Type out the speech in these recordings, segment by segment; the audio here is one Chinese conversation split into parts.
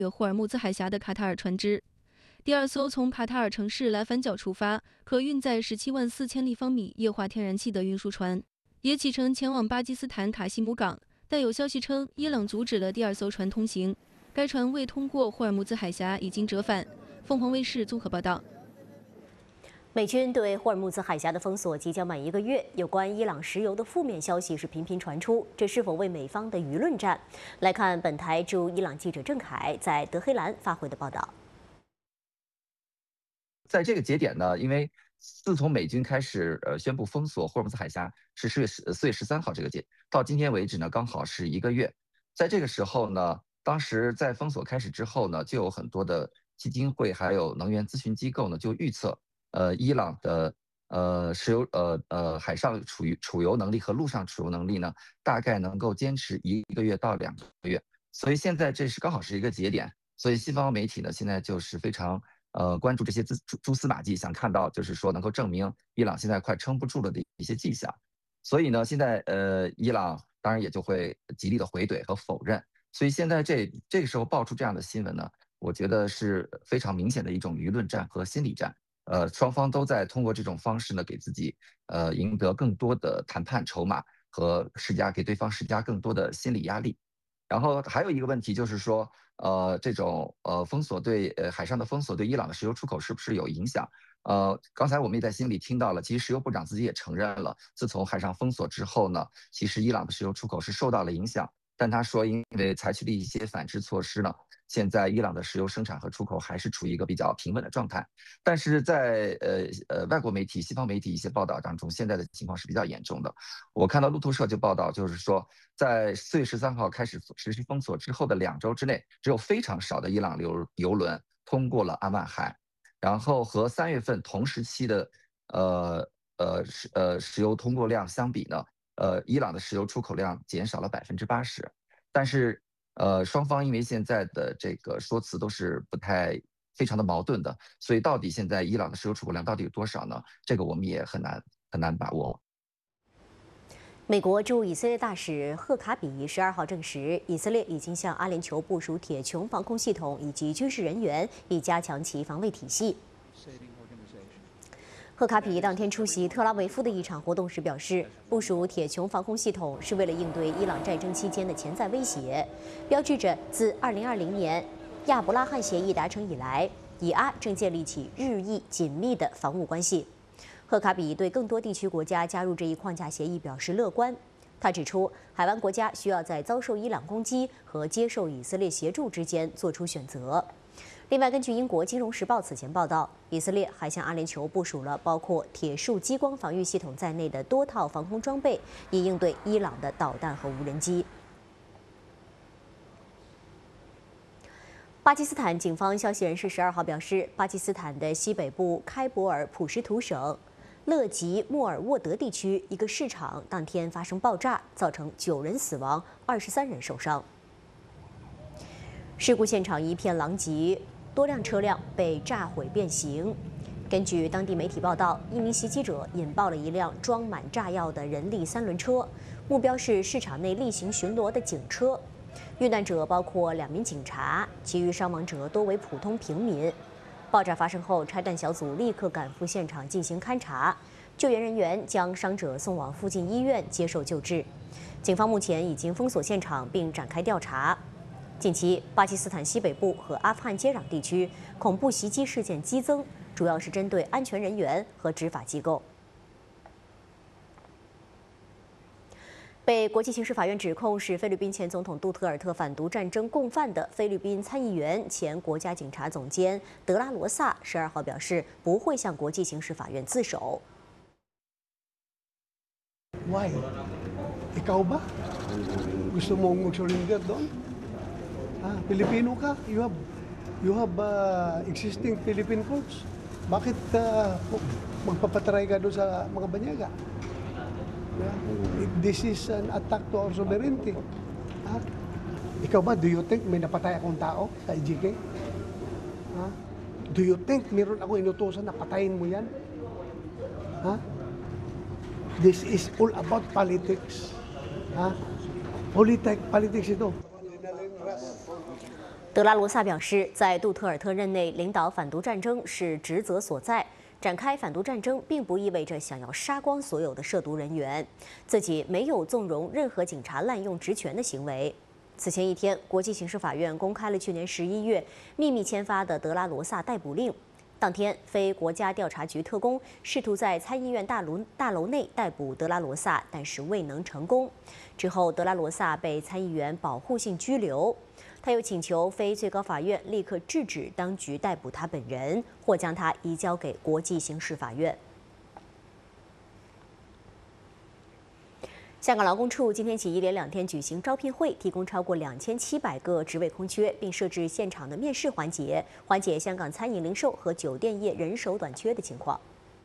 越霍尔木兹海峡的卡塔尔船只。第二艘从卡塔尔城市莱凡角出发，可运载174000立方米液化天然气的运输船，也启程前往巴基斯坦卡西姆港。但有消息称，伊朗阻止了第二艘船通行，该船未通过霍尔木兹海峡，已经折返。凤凰卫视综合报道。 美军对霍尔木兹海峡的封锁即将满1个月，有关伊朗石油的负面消息是频频传出，这是否为美方的舆论战？来看本台驻伊朗记者郑凯在德黑兰发回的报道。 在这个节点呢，因为自从美军开始宣布封锁霍尔木兹海峡是4月13号这个节，到今天为止呢，刚好是1个月。在这个时候呢，当时在封锁开始之后呢，就有很多的基金会还有能源咨询机构呢就预测。伊朗的石油海上储油能力和陆上储油能力呢，大概能够坚持1个月到2个月，所以现在这是刚好是一个节点，所以西方媒体呢现在就是非常关注这些蛛丝马迹，想看到就是说能够证明伊朗现在快撑不住了的一些迹象，所以呢现在伊朗当然也就会极力的回怼和否认，所以现在这个时候爆出这样的新闻呢，我觉得是非常明显的一种舆论战和心理战。双方都在通过这种方式呢，给自己赢得更多的谈判筹码和给对方施加更多的心理压力。然后还有一个问题就是说，这种封锁海上的封锁对伊朗的石油出口是不是有影响？刚才我们也在新闻里听到了，其实石油部长自己也承认了，自从海上封锁之后呢，其实伊朗的石油出口是受到了影响。但他说，因为采取了一些反制措施呢，现在伊朗的石油生产和出口还是处于一个比较平稳的状态。但是在外国媒体、西方媒体一些报道当中，现在的情况是比较严重的。我看到路透社就报道，就是说，在4月13号开始实施封锁之后的2周之内，只有非常少的伊朗油轮通过了阿曼海，然后和3月份同时期的石油通过量相比呢，伊朗的石油出口量减少了80%，但是双方因为现在的这个说辞都是非常的矛盾的，所以到底现在伊朗的石油出口量到底有多少呢？这个我们也很难把握。 美国驻以色列大使赫卡比12号证实，以色列已经向阿联酋部署铁穹防空系统以及军事人员，以加强其防卫体系。赫卡比当天出席特拉维夫的一场活动时表示，部署铁穹防空系统是为了应对伊朗战争期间的潜在威胁，标志着自2020年亚伯拉罕协议达成以来，以阿正建立起日益紧密的防务关系。赫卡比对更多地区国家加入这一框架协议表示乐观。他指出，海湾国家需要在遭受伊朗攻击和接受以色列协助之间做出选择。另外，根据英国《金融时报》此前报道，以色列还向阿联酋部署了包括铁树激光防御系统在内的多套防空装备，以应对伊朗的导弹和无人机。巴基斯坦警方消息人士12号表示，巴基斯坦的西北部开伯尔普什图省勒吉莫尔沃德地区一个市场当天发生爆炸，造成9人死亡，23人受伤。事故现场一片狼藉，多辆车辆被炸毁变形。根据当地媒体报道，一名袭击者引爆了一辆装满炸药的人力3轮车，目标是市场内例行巡逻的警车。遇难者包括2名警察，其余伤亡者多为普通平民。爆炸发生后，拆弹小组立刻赶赴现场进行勘查，救援人员将伤者送往附近医院接受救治。警方目前已经封锁现场并展开调查。近期，巴基斯坦西北部和阿富汗接壤地区恐怖袭击事件激增，主要是针对安全人员和执法机构。被国际刑事法院指控是菲律宾前总统杜特尔特反毒战争共犯的菲律宾参议员、前国家警察总监德拉罗萨12号表示，不会向国际刑事法院自首。 Why? Ikaw ba? Gusto mong mag-surrender doon? Pilipino ka? You have existing Philippine courts. Bakit magpapatry ka doon sa mga banyaga? This is an attack to our sovereignty. Ikaw ba, do you think may napatay akong tao sa IGK? Do you think meron ako inutusan na patayin mo yan? This is all about politics. Politics ito. 德拉罗萨表示，在杜特尔特任内领导反毒战争是职责所在。展开反毒战争并不意味着想要杀光所有的涉毒人员，自己没有纵容任何警察滥用职权的行为。此前一天，国际刑事法院公开了去年11月秘密签发的德拉罗萨逮捕令。当天，非国家调查局特工试图在参议院大楼内逮捕德拉罗萨，但是未能成功。之后，德拉罗萨被参议员保护性拘留。他又请求非最高法院立刻制止当局逮捕他本人，或将他移交给国际刑事法院。香港劳工处今天起一连2天举行招聘会，提供超过2700个职位空缺，并设置现场的面试环节，缓解香港餐饮零售和酒店业人手短缺的情况。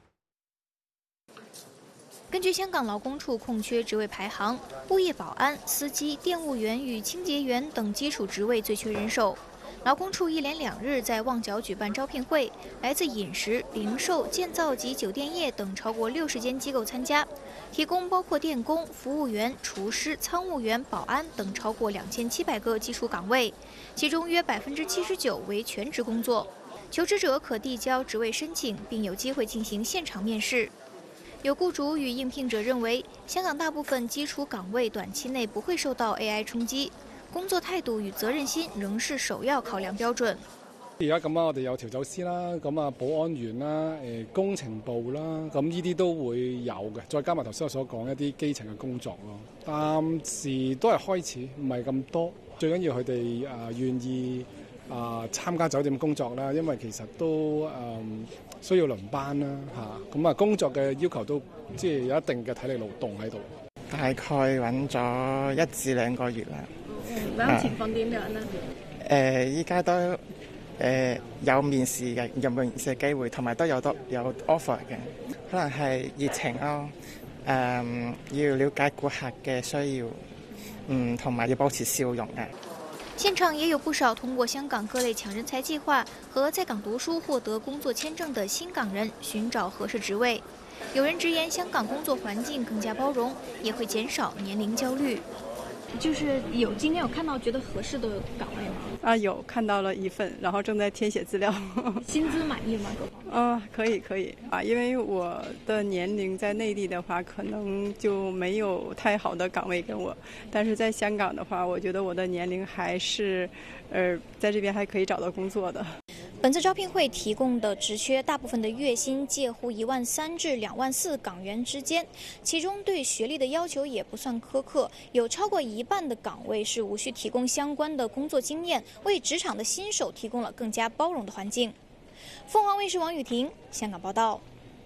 根据香港劳工处空缺职位排行，物业保安、司机、店务员与清洁员等基础职位最缺人手。劳工处一连2日在旺角举办招聘会，来自饮食、零售、建造及酒店业等超过60间机构参加，提供包括电工、服务员、厨师、仓务员、保安等超过2700个基础岗位，其中约79%为全职工作。求职者可递交职位申请，并有机会进行现场面试。有雇主与应聘者认为，香港大部分基础岗位短期内不会受到 AI 衝擊，工作態度與責任心仍是首要考量標準。 而家咁我哋有調酒師啦，咁保安員啦，工程部啦，咁呢啲都會有嘅，再加埋頭先我所講一啲基層嘅工作咯。暫時都係開始，唔係咁多，最緊要佢哋願意參加酒店工作啦，因為其實都需要輪班啦嚇，咁工作嘅要求都即係有一定嘅體力勞動喺度。 大概揾咗1至2個月啦。 咁樣情況點樣呢？ 依家都有面試嘅，有面試嘅機會，同埋都有 offer 嘅，可能係熱情咯，要了解顧客嘅需要，同埋要保持笑容嘅。 現場也有不少通過香港各類搶人才計劃和在港讀書獲得工作簽證的新港人尋找合適職位。有人直言，香港工作環境更加包容，也會減少年齡焦慮。 就是今天有看到覺得合適的崗位嗎？ 有看到了一份，然後正在填寫資料。 薪資滿意嗎？各方面？ 可以因為我的年齡在內地的話，可能就沒有太好的崗位跟我，但是在香港的話，我覺得我的年齡還是，在這邊還可以找到工作的。 本次招聘會提供的職缺，大部分的月薪介乎13000至24000港元之間，其中對學歷的要求也不算苛刻，有超過1半的崗位是無需提供相關的工作經驗，為職場的新手提供了更加包容的環境。鳳凰衛視王雨婷，香港報道。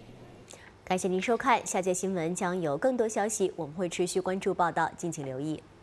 感謝您收看，下節新聞將有更多消息，我們會持續關注報道，敬請留意。